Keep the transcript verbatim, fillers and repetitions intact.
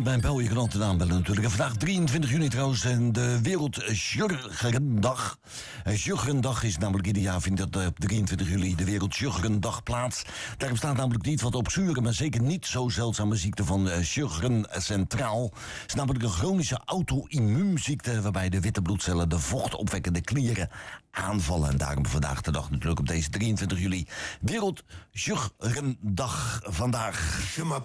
met mijn bel, je kan altijd aanbellen natuurlijk. En vandaag drieëntwintig juni trouwens en de Wereldjurgendag. Jurgendag is namelijk ieder jaar, vindt dat op drieëntwintig juli de Wereldjurgendag plaats. Daarom staat namelijk niet wat obscure, maar zeker niet zo zeldzame ziekte van Sjögren centraal. Het is namelijk een chronische auto-immuunziekte waarbij de witte bloedcellen de vochtopwekkende klieren aanvallen. En daarom vandaag de dag natuurlijk op deze drieëntwintig juli Wereldjurgendag vandaag.